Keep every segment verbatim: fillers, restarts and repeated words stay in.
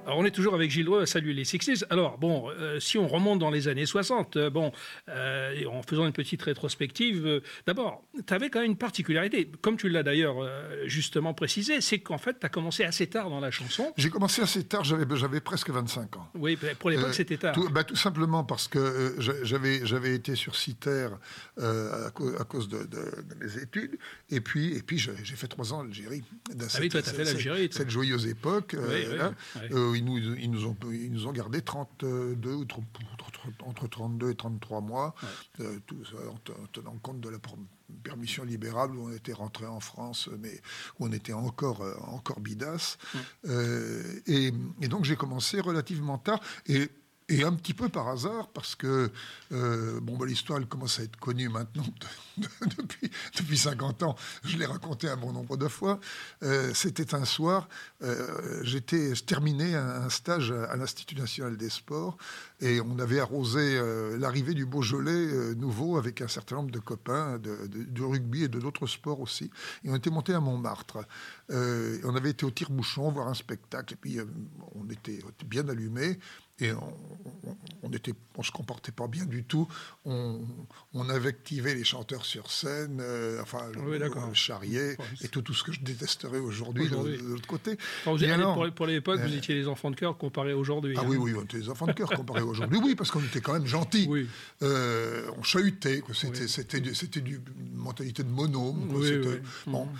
Alors, on est toujours avec Gilles Dreux, salut les Sixties. Alors, bon, euh, si on remonte dans les années soixante, euh, bon, euh, en faisant une petite rétrospective, euh, d'abord, tu avais quand même une particularité, comme tu l'as d'ailleurs euh, justement précisé, c'est qu'en fait, tu as commencé assez tard dans la chanson. J'ai commencé assez tard, j'avais, j'avais presque vingt-cinq ans. Oui, pour l'époque, euh, c'était tard. Tout, bah, tout simplement parce que euh, j'avais, j'avais été sur Citer euh, à, co- à cause de, de, de mes études, et puis, et puis j'ai, j'ai fait trois ans en Algérie. Ah cette, oui, toi, tu as fait l'Algérie. Cette, cette joyeuse époque. Oui, euh, oui, là, oui. euh, ils, nous, ils, nous ont, ils nous ont gardé trente-deux ou trente, entre trente-deux et trente-trois mois, ouais. euh, tout ça, en, en tenant compte de la permission libérale où on était rentré en France, mais où on était encore, euh, encore bidasse. Mmh. Euh, et, et donc j'ai commencé relativement tard. Et Et un petit peu par hasard, parce que euh, bon, bah, l'histoire, elle commence à être connue maintenant de, de, depuis, depuis cinquante ans. Je l'ai raconté un bon nombre de fois. Euh, c'était un soir, euh, j'étais, je terminais un, un stage à, à l'Institut national des sports, et on avait arrosé euh, l'arrivée du Beaujolais euh, nouveau avec un certain nombre de copains de, de, du rugby et de d'autres sports aussi. Et on était monté à Montmartre. Euh, on avait été au tire-bouchon voir un spectacle, et puis euh, on était bien allumés. Et on, on, on, était, on se comportait pas bien du tout. On, on invectivait les chanteurs sur scène, euh, enfin oui, le, le charriait, oui, et tout, tout ce que je détesterais aujourd'hui, aujourd'hui. De, de l'autre côté. Enfin, alors, pour, pour l'époque, euh, vous étiez les enfants de cœur comparés à aujourd'hui. Ah hein. oui, oui, on était les enfants de cœur comparés à aujourd'hui. Oui, parce qu'on était quand même gentils. Oui. Euh, on chahutait. Quoi. C'était, oui. c'était, c'était du, une mentalité de monôme. Quoi. Oui, c'était, oui. Bon. Mmh.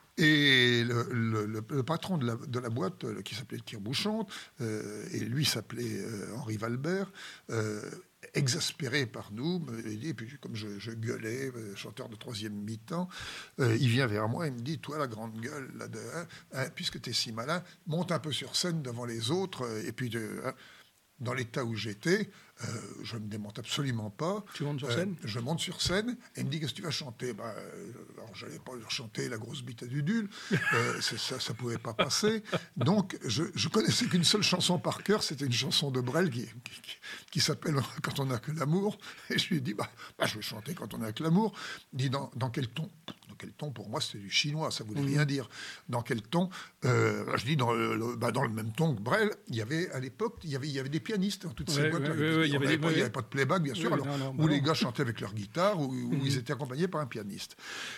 Et le, le, le, le patron de la, de la boîte, euh, qui s'appelait Tire-Bouchon, euh, et lui s'appelait euh, Henri Valbert, euh, exaspéré par nous, et puis comme je, je gueulais, euh, chanteur de troisième mi-temps, euh, il vient vers moi et me dit, toi la grande gueule, là, de, hein, hein, puisque tu es si malin, monte un peu sur scène devant les autres, et puis de, hein, dans l'état où j'étais, euh, je ne me démonte absolument pas. Tu montes sur scène ? euh, Je monte sur scène, et il me dit, qu'est-ce que tu vas chanter ? Ben, euh, alors, je n'allais pas leur chanter La grosse bite à Dudule, euh, ça ne pouvait pas passer. Donc, je, je connaissais qu'une seule chanson par cœur, c'était une chanson de Brel qui, qui, qui, qui s'appelle « Quand on n'a que l'amour ». Et je lui ai dit, bah, bah, je vais chanter « Quand on n'a que l'amour ». Il dit, dans, dans quel ton ? Dans quel ton ? Pour moi, c'était du chinois, ça ne voulait mmh. rien dire. Dans quel ton ? euh, Je dis, dans le, le, bah, dans le même ton que Brel. Il y avait, à l'époque, il y avait, il y avait des pianistes dans toutes ces ouais, boîtes. Ouais, ouais, ouais, il n'y avait, avait, avait pas de playback, bien sûr, oui, alors, non, non, où bah les non. gars chantaient avec leur guitare, où, où mmh. ils étaient accompagnés par un pianiste.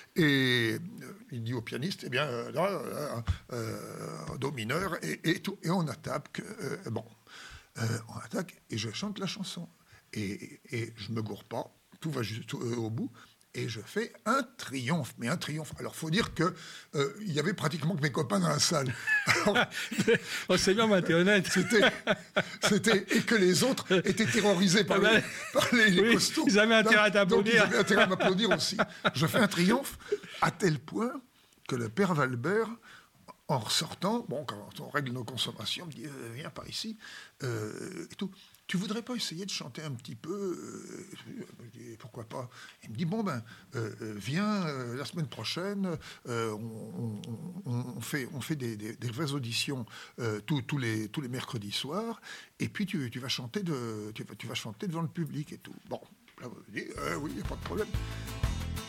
Et euh, il dit au pianiste, eh bien, euh, là, euh, euh, do mineur, et, et, tout, et on attaque. Euh, bon, euh, on attaque, et je chante la chanson. Et, et je ne me gourre pas, tout va juste euh, au bout. Et je fais un triomphe, mais un triomphe. Alors, il faut dire qu'il euh, y avait pratiquement que mes copains dans la salle. Alors, oh, c'est bien, bah, t'es honnête. C'était, c'était, et que les autres étaient terrorisés par, ah, les, par les, les oui, costauds. Ils avaient intérêt à t'applaudir. Ils avaient intérêt à m'applaudir aussi. Je fais un triomphe à tel point que le père Valbert, en ressortant, bon, quand on règle nos consommations, me dit euh, viens par ici, euh, et tout. Tu voudrais pas essayer de chanter un petit peu euh, je dis, pourquoi pas. Il me dit bon ben euh, viens euh, la semaine prochaine, euh, on, on, on fait on fait des, des, des vraies auditions euh, tous, tous les tous les mercredis soirs, et puis tu, tu vas chanter de tu vas, tu vas chanter devant le public et tout. Bon, là, je dis euh, oui, y a pas de problème.